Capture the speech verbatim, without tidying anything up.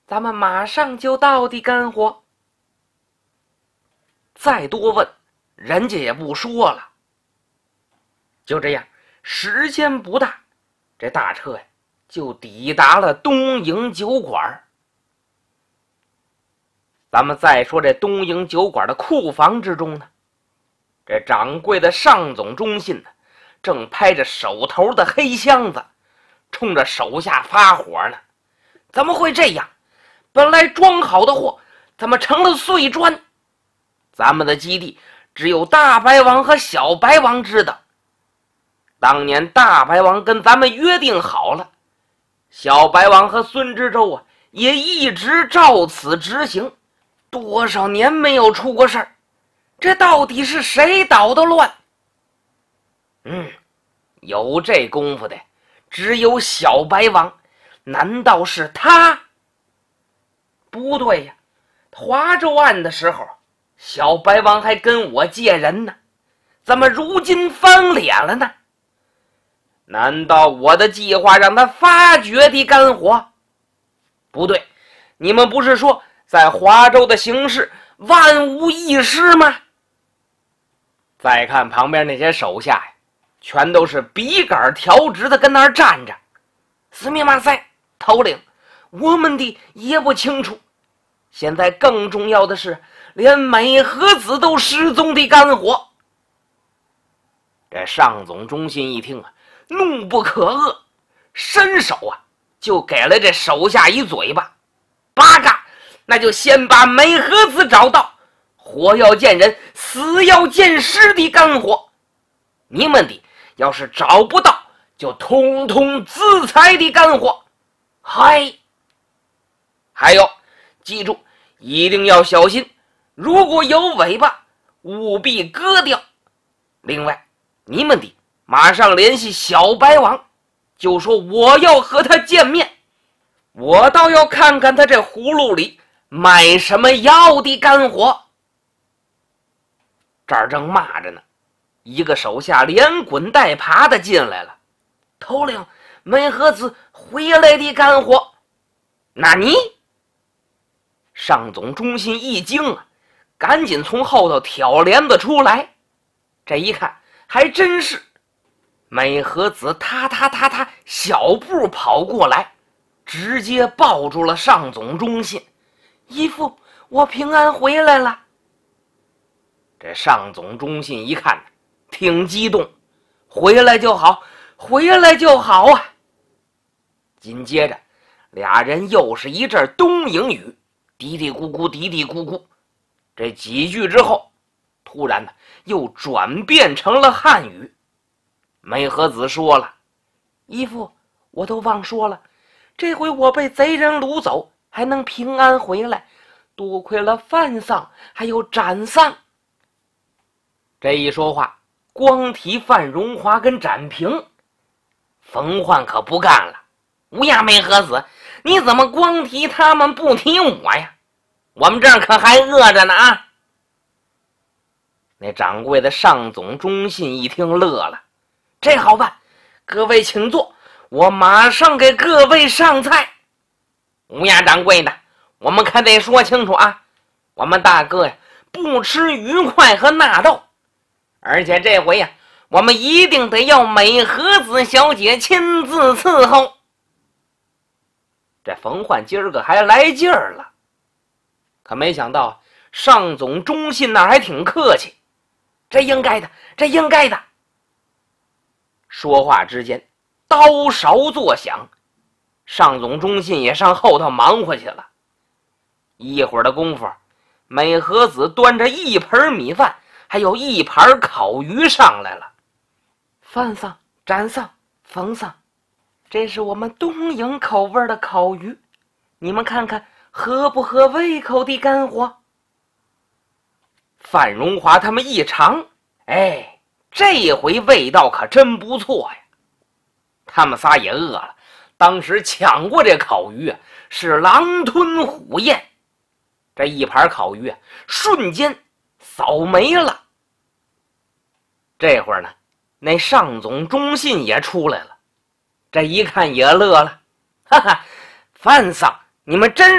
咱们马上就到的干活。再多问，人家也不说了。就这样，时间不大，这大车呀就抵达了东营酒馆。咱们再说这东营酒馆的库房之中呢，这掌柜的上总中信呢，正拍着手头的黑箱子，冲着手下发火呢。怎么会这样？本来装好的货，怎么成了碎砖？咱们的基地只有大白王和小白王知道。当年大白王跟咱们约定好了，小白王和孙知州啊也一直照此执行，多少年没有出过事儿，这到底是谁捣的乱？嗯，有这功夫的只有小白王，难道是他？不对呀，华州案的时候，小白王还跟我借人呢，怎么如今翻脸了呢？难道我的计划让他发觉的干活？不对，你们不是说在华州的形势万无一失吗？再看旁边那些手下呀，全都是笔杆调直的跟那儿站着。司密马赛，头领，我们的也不清楚。现在更重要的是，连美和子都失踪的干活。这上总中信一听啊，怒不可遏，伸手啊就给了这手下一嘴巴。八嘎，那就先把美和子找到，活要见人，死要见尸的干活。你们的要是找不到，就通通自裁的干活。嗨，还有，记住，一定要小心，如果有尾巴，务必割掉。另外，你们的马上联系小白王，就说我要和他见面，我倒要看看他这葫芦里卖什么药的干活。这儿正骂着呢，一个手下连滚带爬的进来了。头领，美和子回来的干活。那你？上总中信一惊啊，赶紧从后头挑帘子出来。这一看，还真是美和子踏踏踏踏小步跑过来，直接抱住了上总中信。姨父，我平安回来了。这上总中信一看挺激动，回来就好，回来就好啊。紧接着俩人又是一阵东营语，嘀嘀咕咕嘀嘀咕咕。这几句之后，突然呢又转变成了汉语。美和子说了，姨父，我都忘说了，这回我被贼人掳走，还能平安回来，多亏了范桑还有展桑。这一说话，光提范荣华跟展平，冯焕可不干了。乌鸦美和子，你怎么光提他们不提我呀？我们这儿可还饿着呢啊！那掌柜的上总中信一听乐了，这好办，各位请坐，我马上给各位上菜。乌鸦掌柜的，我们可得说清楚啊，我们大哥呀不吃鱼块和纳豆，而且这回呀我们一定得要美和子小姐亲自伺候。这冯焕今儿个还来劲儿了，可没想到上总中信那儿还挺客气，这应该的，这应该的。说话之间，刀勺作响，上总中信也上后头忙活去了。一会儿的功夫，美和子端着一盆米饭还有一盘烤鱼上来了。范桑、展桑、冯桑，这是我们东营口味的烤鱼，你们看看合不合胃口的干活？范荣华他们一尝，哎，这回味道可真不错呀。他们仨也饿了，当时抢过这烤鱼啊，是狼吞虎咽。这一盘烤鱼啊，瞬间扫没了。这会儿呢，那上总中信也出来了，这一看也乐了，哈哈，范桑，你们真